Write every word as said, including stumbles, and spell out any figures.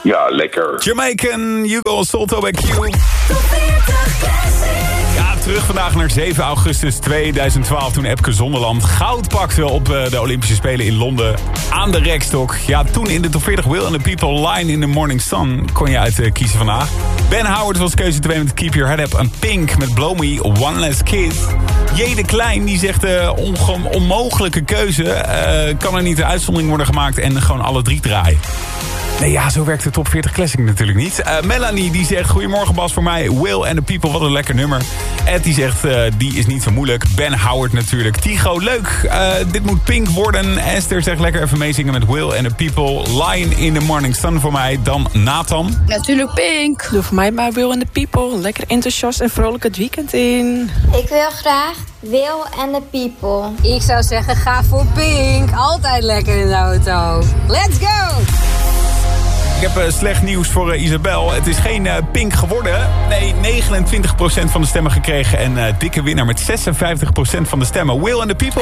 Ja, lekker. Jamaican, Hugo Solto bij Q. Ja, terug vandaag naar zeven augustus tweeduizend twaalf... toen Epke Zonderland goud pakte op de Olympische Spelen in Londen aan de rekstok. Ja, toen in de top veertig Will and the People Line in the Morning Sun kon je uit uh, kiezen vandaag. Ben Howard was keuze twee met Keep Your Head Up. En Pink met Blow Me, One Less Kiss. J. de Klein die zegt uh, onge- onmogelijke keuze. Uh, kan er niet een uitzondering worden gemaakt en gewoon alle drie draaien. Nee, ja, zo werkt de top veertig Classic natuurlijk niet. Uh, Melanie die zegt, goedemorgen Bas, voor mij Will and the People, wat een lekker nummer. Ed die zegt, uh, die is niet zo moeilijk. Ben Howard natuurlijk. Tigo, leuk. Uh, dit moet Pink worden. Esther zegt, lekker even meezingen met Will and the People. Line in the Morning Sun voor mij. Dan Nathan. Natuurlijk Pink. Doe voor mij maar Will and the People. Lekker enthousiast en vrolijk het weekend in. Ik wil graag Will and the People. Ik zou zeggen, ga voor Pink. Altijd lekker in de auto. Let's go! Ik heb uh, slecht nieuws voor uh, Isabel. Het is geen uh, Pink geworden. Nee, negenentwintig procent van de stemmen gekregen. En uh, dikke winnaar met zesenvijftig procent van de stemmen. Will and the People.